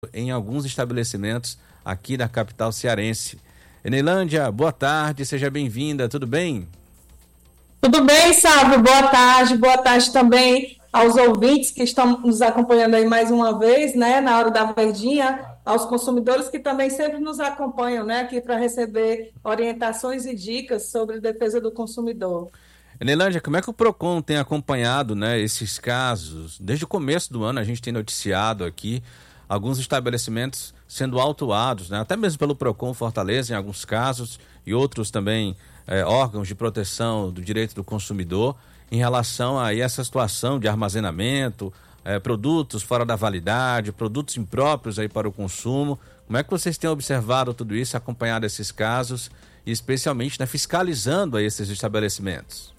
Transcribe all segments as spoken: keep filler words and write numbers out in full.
em alguns estabelecimentos aqui da capital cearense. Eneilândia, boa tarde, seja bem-vinda, tudo bem? Tudo bem, Sávio? Boa tarde, boa tarde também aos ouvintes que estão nos acompanhando aí mais uma vez, né, na Hora da Verdinha, aos consumidores que também sempre nos acompanham, né, aqui para receber orientações e dicas sobre defesa do consumidor. Eneilândia, como é que o Procon tem acompanhado, né, esses casos? Desde o começo do ano a gente tem noticiado aqui alguns estabelecimentos sendo autuados, né, até mesmo pelo Procon Fortaleza em alguns casos e outros também é, órgãos de proteção do direito do consumidor em relação a essa situação de armazenamento, é, produtos fora da validade, produtos impróprios aí para o consumo. Como é que vocês têm observado tudo isso, acompanhado esses casos e especialmente, né, fiscalizando aí esses estabelecimentos?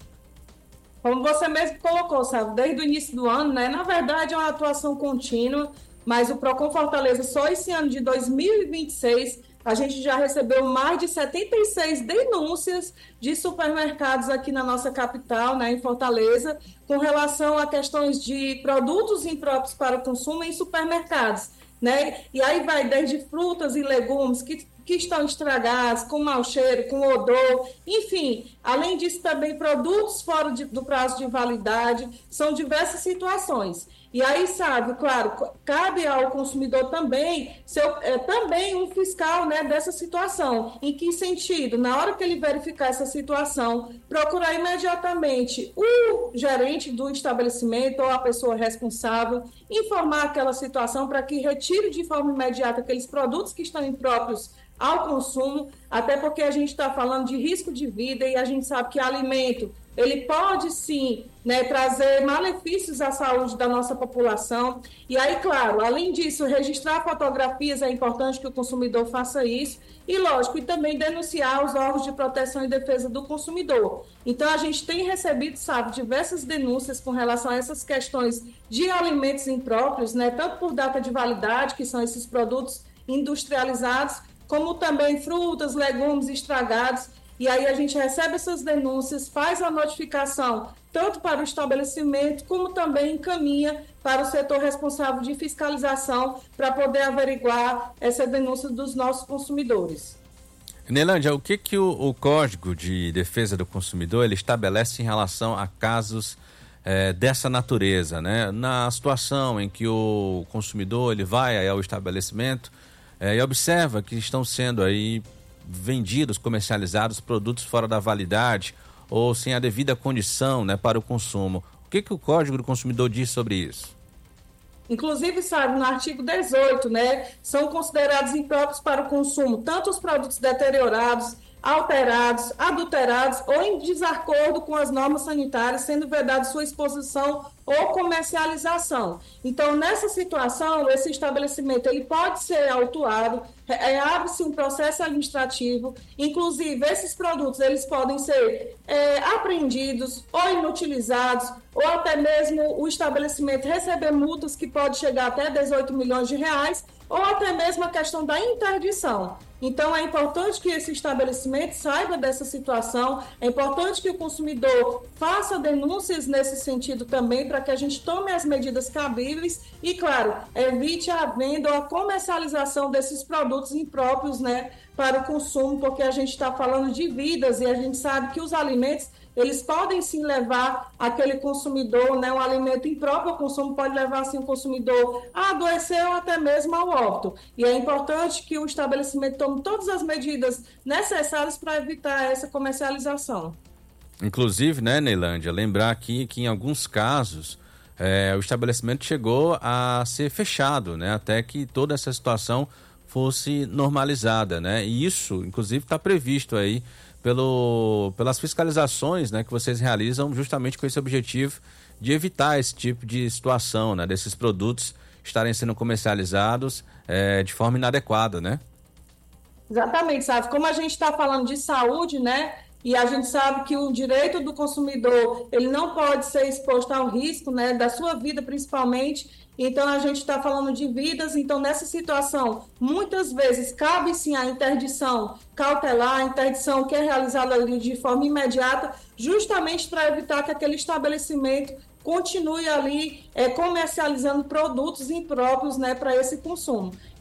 Como você mesmo colocou, sabe, desde o início do ano, né, na verdade é uma atuação contínua, mas o Procon Fortaleza, só esse ano de dois mil e vinte e seis, a gente já recebeu mais de setenta e seis denúncias de supermercados aqui na nossa capital, né, em Fortaleza, com relação a questões de produtos impróprios para o consumo em supermercados, né? E aí vai desde frutas e legumes que, que estão estragados, com mau cheiro, com odor, enfim. Além disso, também produtos fora de, do prazo de validade, são diversas situações. E aí, sabe, claro, cabe ao consumidor também ser é, também um fiscal, né, dessa situação. Em que sentido? Na hora que ele verificar essa situação, procurar imediatamente o gerente do estabelecimento ou a pessoa responsável, informar aquela situação para que retire de forma imediata aqueles produtos que estão impróprios ao consumo, até porque a gente está falando de risco de vida e a gente sabe que alimento, ele pode sim, né, trazer malefícios à saúde da nossa população. E aí, claro, além disso, registrar fotografias, é importante que o consumidor faça isso, e lógico, e também denunciar os órgãos de proteção e defesa do consumidor. Então, a gente tem recebido, sabe, diversas denúncias com relação a essas questões de alimentos impróprios, né, tanto por data de validade, que são esses produtos industrializados, como também frutas, legumes estragados. E aí a gente recebe essas denúncias, faz a notificação tanto para o estabelecimento, como também encaminha para o setor responsável de fiscalização para poder averiguar essa denúncia dos nossos consumidores. Eneilândia, o que, que o, o Código de Defesa do Consumidor ele estabelece em relação a casos é, dessa natureza, né? Na situação em que o consumidor ele vai ao estabelecimento é, e observa que estão sendo aí vendidos, comercializados produtos fora da validade ou sem a devida condição, né, para o consumo. O que, que o Código do Consumidor diz sobre isso? Inclusive, sabe, no artigo dezoito, né, são considerados impróprios para o consumo tanto os produtos deteriorados, alterados, adulterados ou em desacordo com as normas sanitárias, sendo vedada sua exposição ou comercialização. Então, nessa situação, esse estabelecimento ele pode ser autuado, é, abre-se um processo administrativo, inclusive esses produtos eles podem ser é, apreendidos ou inutilizados, ou até mesmo o estabelecimento receber multas que pode chegar até dezoito milhões de reais, ou até mesmo a questão da interdição. Então, é importante que esse estabelecimento saiba dessa situação, é importante que o consumidor faça denúncias nesse sentido também, para que a gente tome as medidas cabíveis e, claro, evite a venda ou a comercialização desses produtos impróprios, né, para o consumo, porque a gente está falando de vidas e a gente sabe que os alimentos eles podem sim levar aquele consumidor, né, um alimento impróprio ao consumo pode levar assim o consumidor a adoecer ou até mesmo ao óbito. E é importante que o estabelecimento tome todas as medidas necessárias para evitar essa comercialização. Inclusive, né, Eneilândia, lembrar aqui que em alguns casos é, o estabelecimento chegou a ser fechado, né, até que toda essa situação fosse normalizada, né, e isso, inclusive, está previsto aí Pelo, pelas fiscalizações, né, que vocês realizam justamente com esse objetivo de evitar esse tipo de situação, né, desses produtos estarem sendo comercializados é, de forma inadequada, né? Exatamente, sabe? Como a gente está falando de saúde, né? E a gente sabe que o direito do consumidor, ele não pode ser exposto ao risco, né, da sua vida principalmente. Então, a gente está falando de vidas. Então, nessa situação, muitas vezes cabe sim a interdição cautelar, a interdição que é realizada ali de forma imediata, justamente para evitar que aquele estabelecimento continue ali é, comercializando produtos impróprios, né, para esse consumo.